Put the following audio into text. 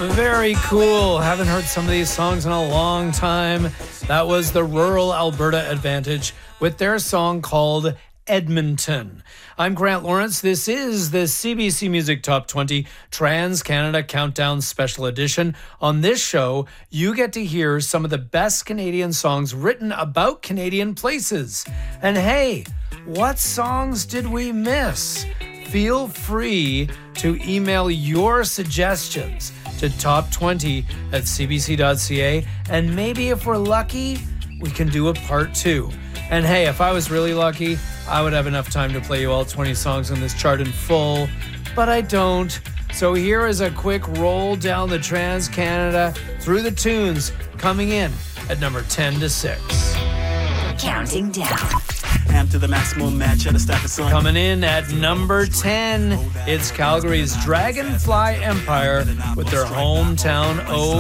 Very cool. Haven't heard some of these songs in a long time. That was the Rural Alberta Advantage with their song called Edmonton. I'm Grant Lawrence. This is the CBC Music Top 20 Trans-Canada Countdown Special Edition. On this show, you get to hear some of the best Canadian songs written about Canadian places. And hey, what songs did we miss? Feel free to email your suggestions to top20@cbc.ca, and maybe if we're lucky, we can do a part 2. And hey, if I was really lucky, I would have enough time to play you all 20 songs on this chart in full, but I don't. So here is a quick roll down the Trans-Canada through the tunes, coming in at number 10 to 6. Counting down. Amp to the maximum match at a stack of sun. Coming in at number 10, it's Calgary's Dragonfly Empire with their hometown